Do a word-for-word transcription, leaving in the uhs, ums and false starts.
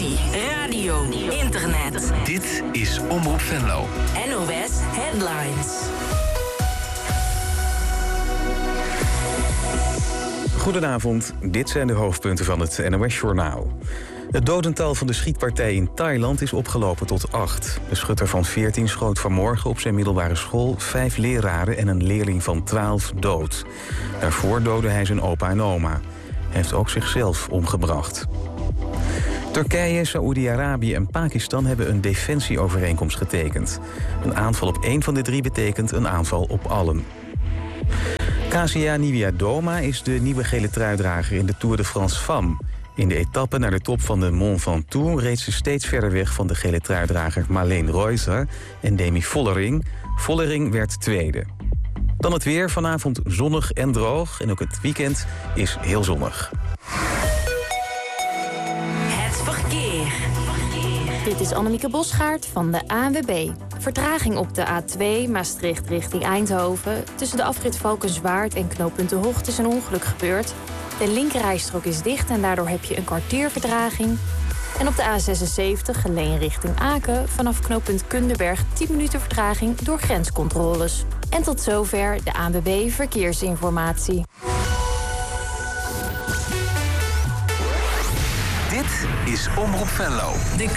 radio, internet. Dit is Omroep Venlo. N O S Headlines. Goedenavond, dit zijn de hoofdpunten van het N O S-journaal. Het dodental van de schietpartij in Thailand is opgelopen tot acht. De schutter van veertien schoot vanmorgen op zijn middelbare school vijf leraren en een leerling van twaalf dood. Daarvoor doodde hij zijn opa en oma. Hij heeft ook zichzelf omgebracht. Turkije, Saoedi-Arabië en Pakistan hebben een defensieovereenkomst getekend. Een aanval op één van de drie betekent een aanval op allen. Kasia Niewiadoma is de nieuwe gele truidrager in de Tour de France Femmes. In de etappe naar de top van de Mont Ventoux reed ze steeds verder weg van de gele truidrager Marleen Reuser en Demi Vollering. Vollering werd tweede. Dan het weer, vanavond zonnig en droog en ook het weekend is heel zonnig. Het verkeer. Dit is Annemieke Bosgaard van de A N W B. Vertraging op de A twee Maastricht richting Eindhoven. Tussen de afrit Valkenswaard en knooppunt De Hocht is een ongeluk gebeurd. De linkerrijstrook is dicht en daardoor heb je een kwartier vertraging. En op de A zesenzeventig Geleen richting Aken. Vanaf knooppunt Kunderberg tien minuten vertraging door grenscontroles. En tot zover de A N W B Verkeersinformatie. Dit is Omroep Venlo. De